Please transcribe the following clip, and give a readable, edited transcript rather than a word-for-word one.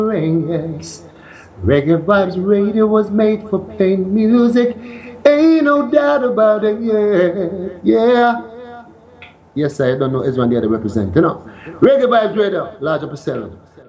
Yes. Reggae Vibes Radio was made for playing music. Ain't no doubt about it, yeah. Yeah. Yes, I don't know Ezra and the other represent. You know. Reggae Vibes Radio, large up yourself.